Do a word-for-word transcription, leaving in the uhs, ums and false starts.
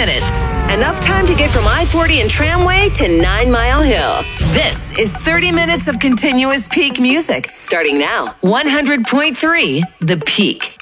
minutes. Enough time to get from I forty and Tramway to Nine Mile Hill. This is thirty minutes of continuous peak music. Starting now, one hundred point three The Peak.